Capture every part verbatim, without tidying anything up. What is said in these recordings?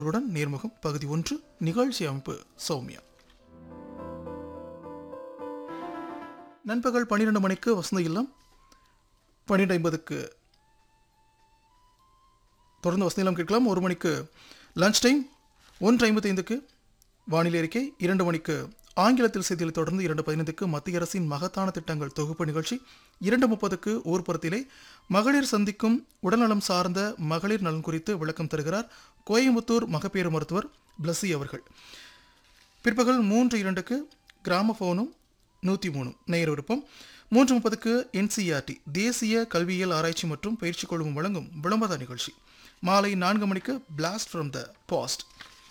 உடன் நேர்முகம் பகுதி ஒன்று. நிகழ்ச்சி அமைப்பு சௌமியா. நண்பகல் பன்னிரண்டு மணிக்கு வசந்த இல்லம், பன்னிரண்டு ஐம்பதுக்கு தொடர்ந்து வசந்த இல்லம் கேட்கலாம். ஒரு மணிக்கு லஞ்ச் டைம், ஒன்று ஐம்பத்தைந்துக்கு வானிலை அறிக்கை, இரண்டு மணிக்கு ஆங்கிலத்தில் செய்தியில் தொடர்ந்து இரண்டு பதினைந்துக்கு மத்திய அரசின் மகத்தான திட்டங்கள் தொகுப்பு நிகழ்ச்சி, இரண்டு முப்பதுக்கு ஊர்ப்புறத்திலே மகளிர் சந்திக்கும் உடல்நலம் சார்ந்த மகளிர் நலன் குறித்து விளக்கம் தருகிறார் கோயம்புத்தூர் மகப்பேறு மருத்துவர் பிளஸி அவர்கள். பிற்பகல் மூன்று இரண்டுக்கு கிராமபோனும் நூற்றி மூணும் நேயர் விருப்பம். மூன்று முப்பதுக்கு என்சிஆர்டி தேசிய கல்வியியல் ஆராய்ச்சி மற்றும் பயிற்சி குழுமம் வழங்கும் விளம்பர நிகழ்ச்சி. மாலை நான்கு மணிக்கு பிளாஸ்ட் ஃப்ரம் த பாஸ்ட்.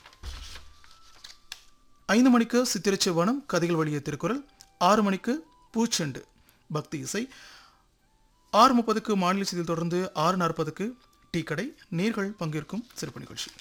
ஐந்து மணிக்கு சித்திரச்சிவனம் கதைகள் வழிய திருக்குறள். ஆறு மணிக்கு பூச்செண்டு பக்தி இசை. ஆறு முப்பதுக்கு மாநில செய்தியில் தொடர்ந்து ஆறு நாற்பதுக்கு டீ கடை நேர்கள் பங்கேற்கும் சிறப்பு நிகழ்ச்சி.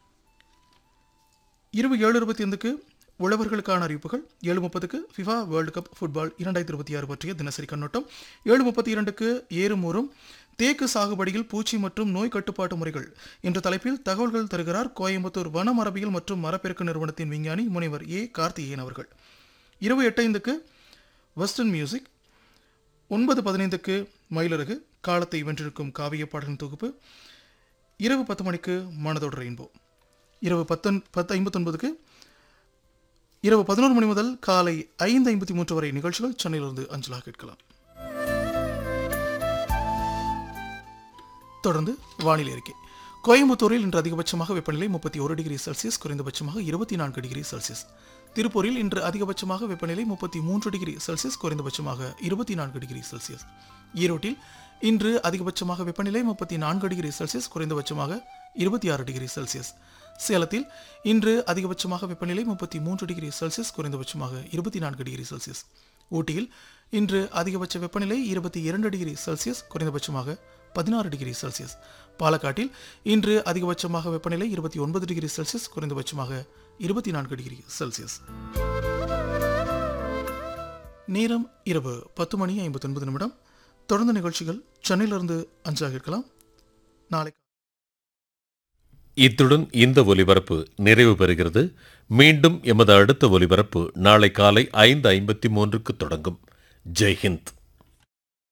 இரவு ஏழு இருபத்தி ஐந்துக்கு உழவர்களுக்கான அறிவிப்புகள். ஏழு முப்பதுக்கு ஃபிஃபா வேர்ல்டு கப் ஃபுட்பால் இரண்டாயிரத்தி இருபத்தி ஆறு பற்றிய தினசரி கண்ணோட்டம். ஏழு முப்பத்தி இரண்டுக்கு ஏறுமூறும் தேக்கு சாகுபடியில் பூச்சி மற்றும் நோய் கட்டுப்பாட்டு முறைகள் என்ற தலைப்பில் தகவல்கள் தருகிறார் கோயம்புத்தூர் வன மரபியல் மற்றும் மரப்பெருக்க நிறுவனத்தின் விஞ்ஞானி முனைவர் ஏ கார்த்திகேயன் அவர்கள். இரவு எட்டு ஐந்துக்கு வெஸ்டர்ன் மியூசிக். ஒன்பது பதினைந்துக்கு மயிலரகு காலத்தை வென்றிருக்கும் காவிய பாடலின் தொகுப்பு. இரவு பத்து மணிக்கு மனதோடு ரெயின்போ. இரவு பத்தொன் பத்து ஐம்பத்தொன்பதுக்கு இரவு பதினோரு மணி முதல் காலை ஐந்து ஐம்பத்தி மூன்று வரை நிகழ்ச்சிகள் சென்னையிலிருந்து அஞ்சலாக கேட்கலாம். தொடர்ந்து வானிலை அறிக்கை. கோயம்புத்தூரில் இன்று அதிகபட்சமாக வெப்பநிலை முப்பத்தி ஒரு டிகிரி செல்சியஸ், குறைந்தபட்சமாக இருபத்தி நான்கு டிகிரி செல்சியஸ். திருப்பூரில் இன்று அதிகபட்சமாக வெப்பநிலை முப்பத்தி மூன்று டிகிரி செல்சியஸ், குறைந்தபட்சமாக இருபத்தி நான்கு டிகிரி செல்சியஸ். ஈரோட்டில் இன்று அதிகபட்சமாக வெப்பநிலை முப்பத்தி நான்கு டிகிரி செல்சியஸ், குறைந்தபட்சமாக இருபத்தி ஆறு டிகிரி செல்சியஸ். சேலத்தில் இன்று அதிகபட்சமாக வெப்பநிலை முப்பத்தி மூன்று டிகிரி செல்சியஸ், குறைந்தபட்சமாக இருபத்தி நான்கு டிகிரி செல்சியஸ். ஊட்டியில் இன்று அதிகபட்ச வெப்பநிலை இருபத்தி இரண்டு டிகிரி செல்சியஸ், குறைந்தபட்சமாக பதினாறு டிகிரி செல்சியஸ். பாலக்காட்டில் இன்று அதிகபட்சமாக வெப்பநிலை இருபத்தி ஒன்பது டிகிரி செல்சியஸ், குறைந்தபட்சமாக இருபத்தி நான்கு டிகிரி செல்சியஸ். நேரம் இரவு பத்து மணி ஐம்பத்தி ஒன்பது நிமிடம். தொடர்ந்து நிகழ்ச்சிகள் சென்னையிலிருந்து அஞ்சாக இருக்கலாம். நாளை இத்துடன் இந்த ஒலிபரப்பு நிறைவு பெறுகிறது. மீண்டும் எமது அடுத்த ஒலிபரப்பு நாளை காலை ஐந்து ஐம்பத்தி மூன்றுக்கு தொடங்கும். ஜெய்ஹிந்த்.